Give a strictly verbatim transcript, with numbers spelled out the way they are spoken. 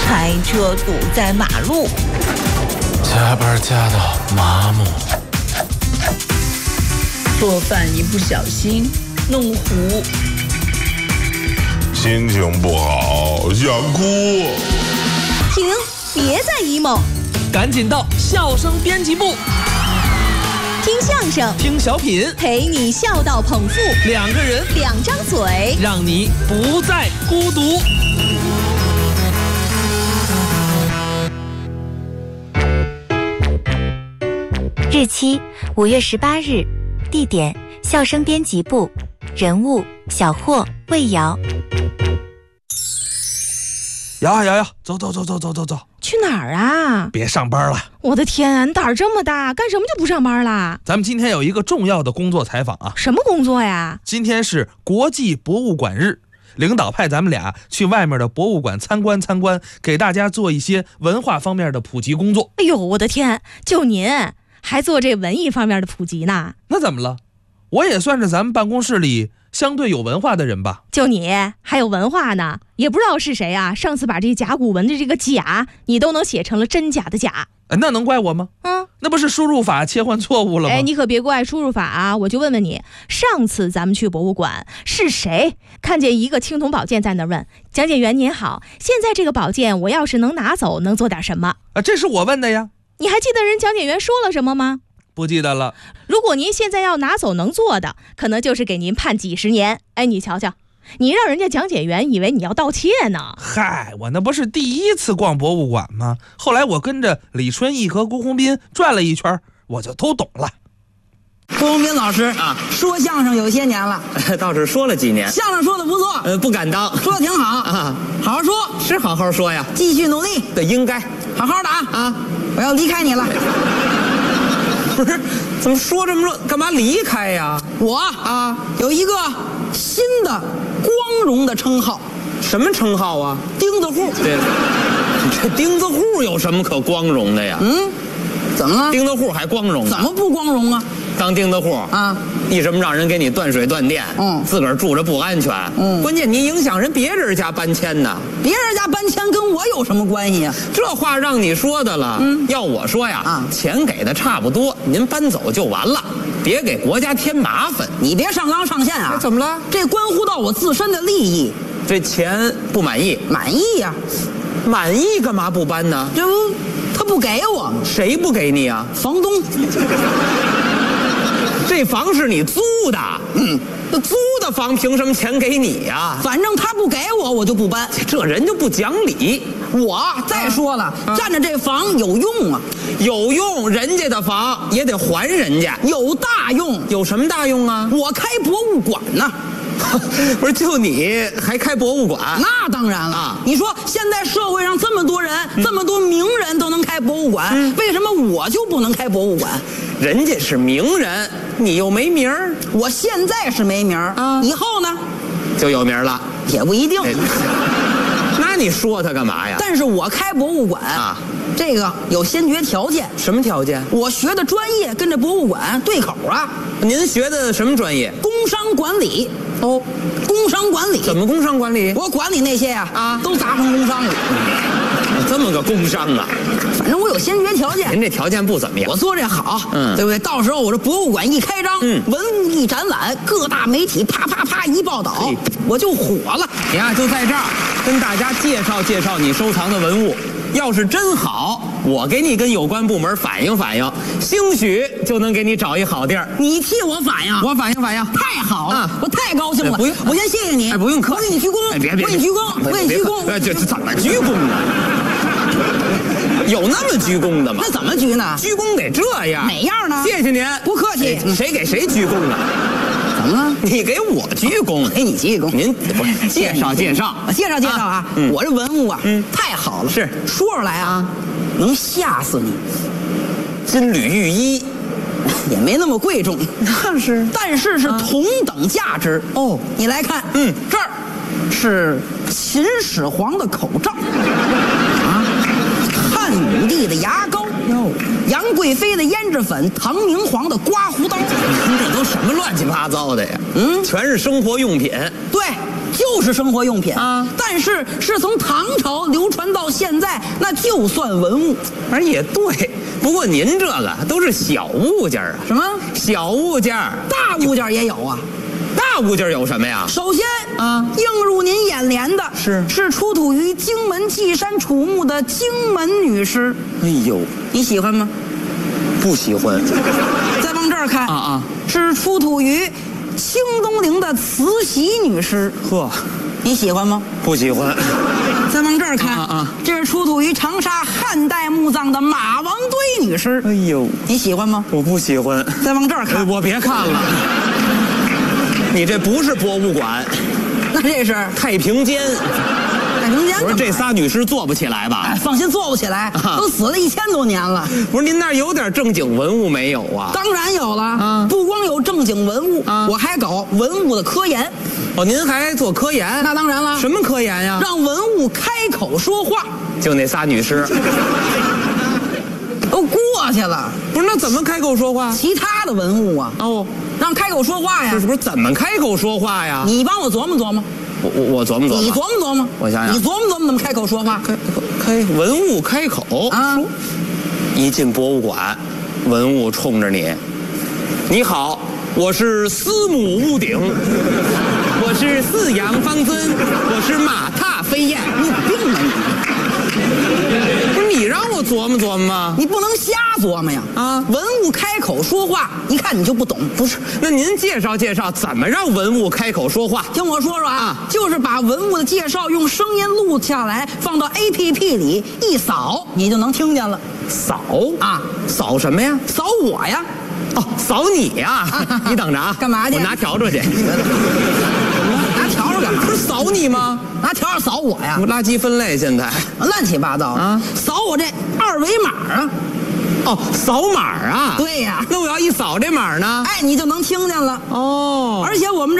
开车堵在马路， 加班加到麻木， 做饭一不小心弄糊， 心情不好想哭。 停，别再 emo， 赶紧到笑声编辑部， 听相声， 听小品， 陪你笑到捧腹， 两个人， 两张嘴， 让你不再孤独。 日期五月十八日，地点笑声编辑部，人物小霍、魏瑶。 瑶瑶瑶，走走走走走走走， 去哪儿啊？ 别上班了！ 我的天，你胆儿这么大，干什么就不上班啦？ 咱们今天有一个重要的工作采访啊！ 什么工作呀？ 今天是国际博物馆日，领导派咱们俩去外面的博物馆参观参观，给大家做一些文化方面的普及工作。 哎呦，我的天，就您还做这文艺方面的普及呢？ 那怎么了？我也算是咱们办公室里相对有文化的人吧。 就你还有文化呢？也不知道是谁啊，上次把这甲骨文的这个甲你都能写成了真假的假。 哎，那能怪我吗？ 嗯， 那不是输入法切换错误了吗？ 哎，你可别怪输入法啊！我就问问你，上次咱们去博物馆是谁看见一个青铜宝剑在那问讲解员您好，现在这个宝剑我要是能拿走能做点什么啊？这是我问的呀。 你还记得人讲解员说了什么吗？ 不记得了。 如果您现在要拿走能做的，可能就是给您判几十年。哎，你瞧瞧，你让人家讲解员以为你要盗窃呢。 嗨，我那不是第一次逛博物馆吗？后来我跟着李春义和郭宏斌转了一圈，我就都懂了。 郭宏斌老师啊，说相声有些年了， 倒是说了几年， 相声说的不错， 呃，不敢当， 说的挺好啊， 好好说， 是好好说呀， 继续努力， 对，应该好好打啊， 我要离开你了。 不是，怎么说这么说？干嘛离开呀？ 我啊，有一个新的光荣的称号。 什么称号啊？ 钉子户。 对了，这钉子户有什么可光荣的呀？ 嗯，怎么了？ 钉子户还光荣？ 怎么不光荣啊？ 当钉子户啊， 一什么让人给你断水断电， 嗯， 自个儿住着不安全， 嗯， 关键你影响人别人家搬迁呢。 别人家搬迁跟我有什么关系呀？ 这话让你说的了。嗯，要我说呀，啊，钱给的差不多，您搬走就完了，别给国家添麻烦。 你别上纲上线啊！ 怎么了？ 这关乎到我自身的利益。 这钱不满意？ 满意呀、 啊，满意干嘛不搬呢？ 这不，他不给我。 谁不给你啊？ 房东。 这房是你租的， 嗯， 那租的房凭什么钱给你呀？ 反正他不给我，我就不搬。 这人就不讲理。 我再说了，啊、占着这房有用啊， 有用，人家的房也得还人家， 有大用。 有什么大用啊？ 我开博物馆呢。 不是，就你还开博物馆？ 那当然了。啊、你说现在社会上这么多人，嗯、这么多名人都能开博物馆，嗯、为什么我就不能开博物馆？ 人家是名人，你又没名儿。 我现在是没名儿啊，以后呢， 就有名了， 也不一定。 哎、那你说他干嘛呀？ 但是我开博物馆啊，这个有先决条件。 什么条件？ 我学的专业跟这博物馆对口啊。 您学的什么专业？ 工商管理。哦，工商管理。 怎么工商管理？ 我管理那些呀、啊，啊，都砸成工商里。 这么个工商啊？ 反正我有先决条件。 您这条件不怎么样。 我做这好， 嗯， 对不对？到时候我这博物馆一开张，嗯，文物一展览，各大媒体啪啪啪一报道，我就火了。 你呀，就在这儿跟大家介绍介绍你收藏的文物。要是真好，我给你跟有关部门反映反映，兴许就能给你找一好地儿。 你替我反映， 我反映反映， 太好了， 啊、 我太高兴了。 哎、不用， 我先谢谢你。 哎，不用客气， 我给你鞠躬。 哎，别别， 我给你鞠躬，我给你鞠躬。 哎，这怎么鞠躬呢？有那么鞠躬的吗？ 那怎么鞠呢？ 鞠躬得这样。 哪样呢？ 谢谢您， 不客气。 哎、谁给谁鞠躬啊？ 怎么了？ 你给我鞠躬， 给你鞠躬。 您不是介绍介绍， 介绍介绍啊！啊嗯、我这文物啊，嗯，太好了， 是说出来啊，能吓死你。 金缕玉衣也没那么贵重， 那是， 但是是同等价值、啊、哦。你来看， 嗯， 这儿是秦始皇的口罩，啊，汉武帝的牙膏，哟，杨贵妃的胭脂粉，唐明皇的刮胡刀， 这都什么乱七八糟的呀？ 嗯， 全是生活用品。 对。 就是生活用品啊但是是从唐朝流传到现在，那就算文物。 反正也对，不过您这个都是小物件啊。 什么？ 小物件？ 大物件也有啊。 大物件有什么呀？ 首先啊， 映入您眼帘的是是出土于荆门稷山楚墓的荆门女尸。 哎呦， 你喜欢吗？ 不喜欢。 再往这儿看啊啊， 是出土于清东陵的慈禧女尸。 呵， 你喜欢吗？ 不喜欢。 再往这儿看啊啊， 这是出土于长沙汉代墓葬的马王堆女尸。 哎呦， 你喜欢吗？ 我不喜欢。 再往这儿看， 我别看了。你这不是博物馆， 那这是太平间。 太平间。 我说这仨女尸做不起来吧？ 哎，放心，做不起来， 啊都死了一千多年了。 不是您那儿有点正经文物没有啊？ 当然有了， 啊不光有正经文物， 啊我还搞文物的科研。 哦，您还做科研？ 那当然了， 什么科研呀？ 让文物开口说话。 就那仨女尸。 都过去了， 不是那怎么开口说话？ 其他的文物啊， 哦， 让开口说话呀。 这是不是怎么开口说话呀？ 你帮我琢磨琢磨， 我我我琢磨琢磨。 你琢磨琢磨， 我想想你琢磨琢磨怎么开口说话。 开开文物开口啊！ 一进博物馆，文物冲着你，你好，我是司母屋顶，我是四羊方尊，我是马踏飞燕。 你有病吧你？ 不是你让我琢磨琢磨吗？ 你不能瞎琢磨呀！ 啊， 文物开口说话，一看你就不懂。 不是，那您介绍介绍怎么让文物开口说话？ 听我说说啊， 啊就是把文物的介绍用声音录下来，放到 A P P 里一扫，你就能听见了。 扫啊， 扫什么呀？ 扫我呀！ 哦，扫你呀！ 啊你等着啊！ 干嘛去我拿笤帚去。 拿笤帚干嘛？ 不是扫你吗？ 拿笤帚扫我呀？ 垃圾分类现在。 乱七八糟啊！ 扫我这二维码啊！ 哦，扫码啊！ 对呀， 那我要一扫这码呢？ 哎，你就能听见了。 哦， 而且我们这